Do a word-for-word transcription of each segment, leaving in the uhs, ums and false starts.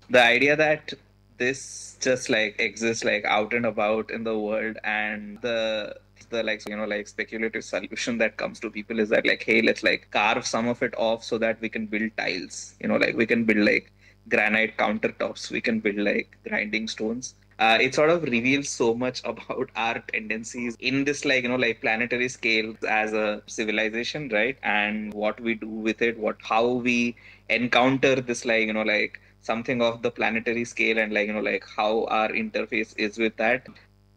The idea that this just like exists like out and about in the world, and the the like you know like speculative solution that comes to people is that like, hey, let's like carve some of it off so that we can build tiles, you know like we can build like granite countertops, we can build like grinding stones. Uh, it sort of reveals so much about our tendencies in this like you know like planetary scale as a civilization, right? And what we do with it, what how we encounter this like you know like something of the planetary scale, and like you know like how our interface is with that.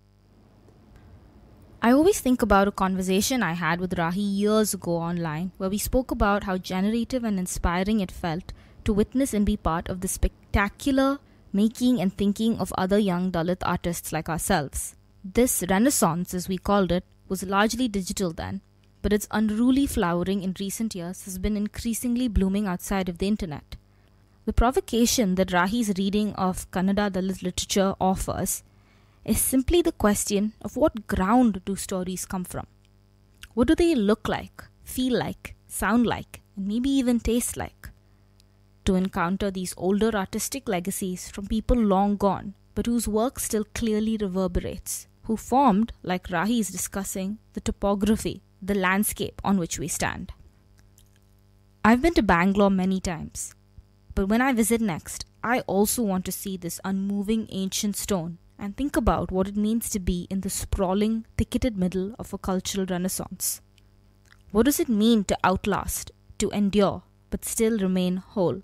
I always think about a conversation I had with Rahi years ago online where we spoke about how generative and inspiring it felt to witness and be part of the spectacular making and thinking of other young Dalit artists like ourselves. This renaissance, as we called it, was largely digital then, but its unruly flowering in recent years has been increasingly blooming outside of the internet. The provocation that Rahi's reading of Kannada Dalit literature offers is simply the question of what ground do stories come from? What do they look like, feel like, sound like, and maybe even taste like? To encounter these older artistic legacies from people long gone, but whose work still clearly reverberates, who formed, like Rahi is discussing, the topography, the landscape on which we stand. I've been to Bangalore many times, but when I visit next, I also want to see this unmoving ancient stone and think about what it means to be in the sprawling, ticketed middle of a cultural renaissance. What does it mean to outlast, to endure, but still remain whole?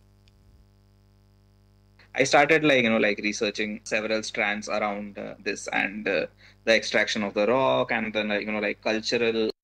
I started like you know like researching several strands around uh, this, and uh, the extraction of the rock, and then like you know like cultural